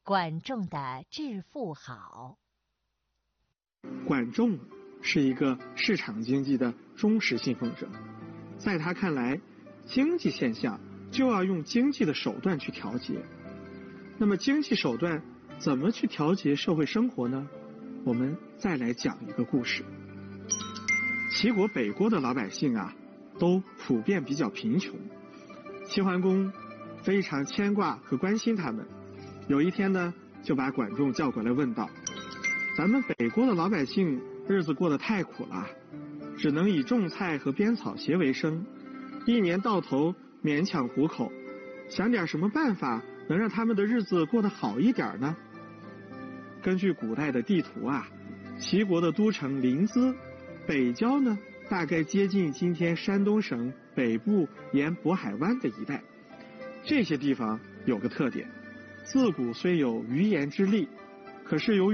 管仲的致富好。 管仲是一个市场经济的忠实信奉者，在他看来，经济现象就要用经济的手段去调节。那么经济手段怎么去调节社会生活呢？我们再来讲一个故事。齐国北国的老百姓都普遍比较贫穷，齐桓公非常牵挂和关心他们。有一天呢，就把管仲叫过来问道：咱们北国的老百姓日子过得太苦了，只能以种菜和编草鞋为生，一年到头勉强糊口，想点什么办法能让他们的日子过得好一点呢？根据古代的地图齐国的都城临淄北郊呢，大概接近今天山东省北部沿渤海湾的一带。这些地方有个特点，自古虽有鱼盐之利，可是由于